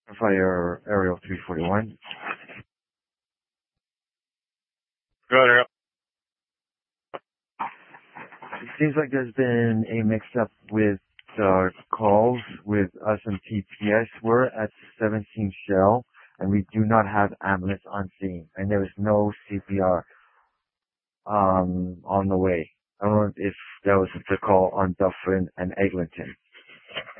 Fire Aerial 341. Go ahead, Ariel. It seems like there's been a mix-up with calls with us and TPS. We're at 17 Shell, and we do not have ambulance on scene, and there is no CPR on the way. I don't know if that was the call on Dufferin and Eglinton.